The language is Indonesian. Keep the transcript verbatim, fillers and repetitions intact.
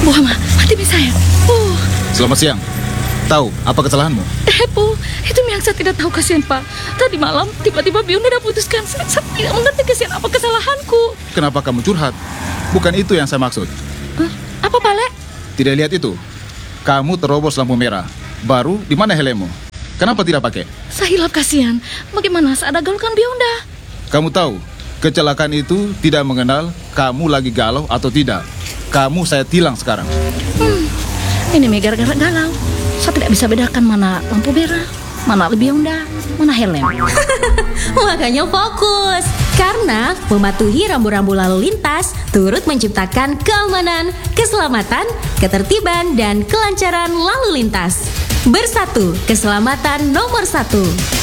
Bu Hama, mati bisa ya? Oh. Selamat siang. Tahu apa kesalahanmu? Eh, Bu, itu yang saya tidak tahu, kasihan Pak. Tadi malam tiba-tiba Biung udah putuskan. Saya, saya tidak mengerti kasihan apa kesalahanku. Kenapa kamu curhat? Bukan itu yang saya maksud. Huh? Apa Pak Le? Tidak lihat itu. Kamu terobos lampu merah. Baru di mana helmmu? Kenapa tidak pakai? Saya hilap, kasihan. Bagaimana saya ada gaulkan Bionda? Kamu tahu, kecelakaan itu tidak mengenal kamu lagi galau atau tidak. Kamu saya tilang sekarang. Hmm, ini gara-gara galau. Saya tidak bisa bedakan mana lampu merah, mana Bionda, mana helm. Makanya fokus. Karena mematuhi rambu-rambu lalu lintas turut menciptakan keamanan, keselamatan, ketertiban, dan kelancaran lalu lintas. Bersatu, keselamatan nomor satu.